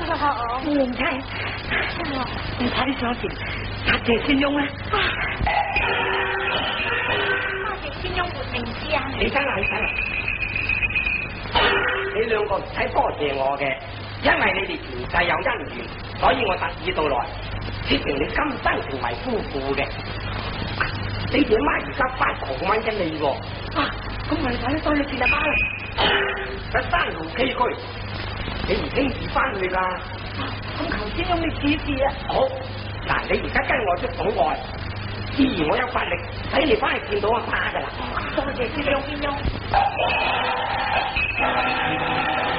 唔使，你快啲上前，答謝先翁啦。 多謝先翁活命之恩。 起身啦，起身啦！你兩個唔使多謝我嘅，因為你哋前世有姻緣，所以我特意到來，決定你今生成為夫婦嘅。你哋媽而家發狂揾緊你喎。 咁我哋快啲翻去見阿媽啦。 喺山路崎嶇，你唔輕易翻去噶。 咁求先翁你指示啊。 好，嗱，你而家跟我出島外，自然我有法力使你翻去見到阿媽噶啦。 多謝先翁。